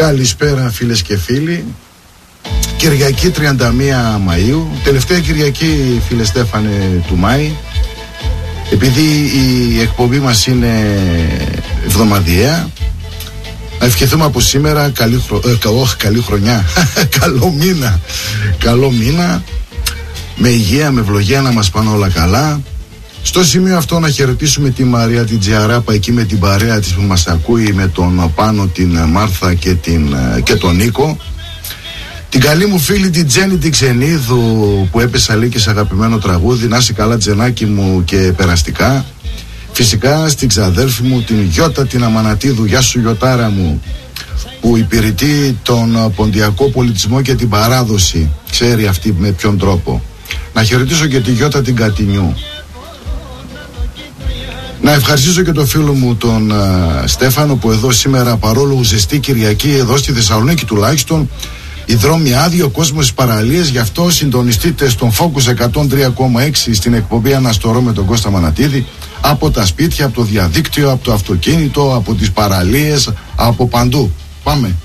Καλησπέρα φίλες και φίλοι. Κυριακή 31 Μαΐου, τελευταία Κυριακή φίλε Στέφανε του Μάη. Επειδή η εκπομπή μας είναι εβδομαδιαία, να ευχηθούμε από σήμερα καλή χρονιά, καλό μήνα, με υγεία, με ευλογία, να μας πάνε όλα καλά. Στο σημείο αυτό να χαιρετήσουμε τη Μαρία την Τζιαράπα εκεί με την παρέα της που μας ακούει, με τον Πάνο, την Μάρθα και τον Νίκο. Την καλή μου φίλη την Τζέννη την Ξενίδου που έπεσα λίγη σε αγαπημένο τραγούδι. Να είσαι καλά Τζενάκι μου και περαστικά. Φυσικά στην ξαδέλφη μου την Γιώτα την Αμανατίδου. Γεια σου Γιωτάρα μου, που υπηρετεί τον ποντιακό πολιτισμό και την παράδοση. Ξέρει αυτή με ποιον τρόπο. Να χαιρετήσω και τη Γιώτα την Κατινιού. Να ευχαριστήσω και τον φίλο μου τον Στέφανο που εδώ σήμερα, παρόλο ζεστή Κυριακή εδώ στη Θεσσαλονίκη τουλάχιστον, οι δρόμοι άδειοι, ο κόσμος στις παραλίες. Γι' αυτό συντονιστείτε στον Focus 103,6 στην εκπομπή Αναστορώ με τον Κώστα Μανατίδη, από τα σπίτια, από το διαδίκτυο, από το αυτοκίνητο, από τις παραλίες, από παντού. Πάμε.